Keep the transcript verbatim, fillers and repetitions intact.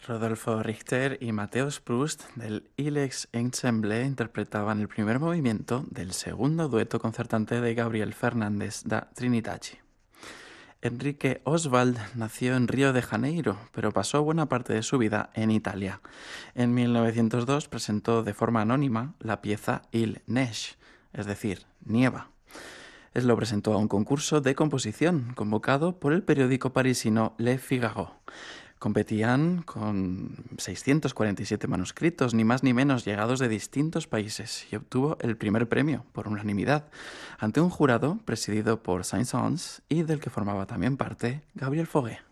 Rodolfo Richter y Matthäus Proust del Ilex Ensemble interpretaban el primer movimiento del segundo dueto concertante de Gabriel Fernández da Trindade. Enrique Oswald nació en Río de Janeiro, pero pasó buena parte de su vida en Italia. En mil novecientos dos presentó de forma anónima la pieza Il Neige, es decir, Nieva. Él lo presentó a un concurso de composición convocado por el periódico parisino Le Figaro. Competían con seiscientos cuarenta y siete manuscritos, ni más ni menos, llegados de distintos países, y obtuvo el primer premio por unanimidad ante un jurado presidido por Saint-Saëns y del que formaba también parte Gabriel Fauré.